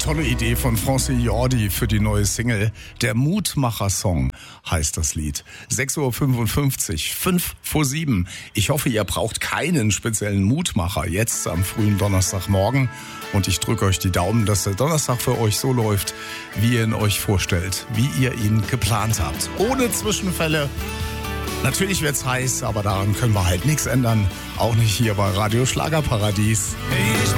tolle Idee von Francis Jordi für die neue Single. Der Mutmacher-Song heißt das Lied. 6.55 Uhr, 5 vor 7. Ich hoffe, ihr braucht keinen speziellen Mutmacher jetzt am frühen Donnerstagmorgen. Und ich drücke euch die Daumen, dass der Donnerstag für euch so läuft, wie ihr ihn euch vorstellt, wie ihr ihn geplant habt. Ohne Zwischenfälle. Natürlich wird's heiß, aber daran können wir halt nichts ändern. Auch nicht hier bei Radio Schlagerparadies.